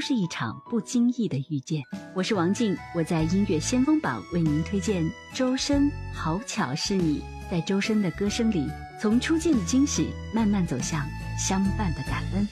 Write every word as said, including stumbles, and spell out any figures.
是一场不经意的遇见。我是王静，我在音乐先锋榜为您推荐周深《好巧是你》。在周深的歌声里，从初见的惊喜慢慢走向相伴的感恩。